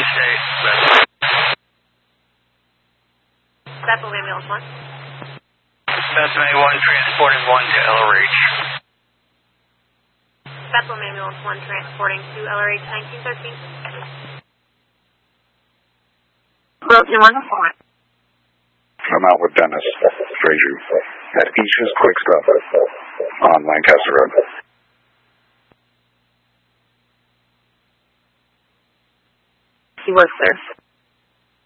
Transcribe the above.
State. Bethel Ambulance 1. Bethel A1 transporting 1 to LRH. Bethel Ambulance 1 transporting to LRH 1913. Broken 1 4. I'm out with Dennis Frazier at East's Quick Stop on Lancaster Road. He works there.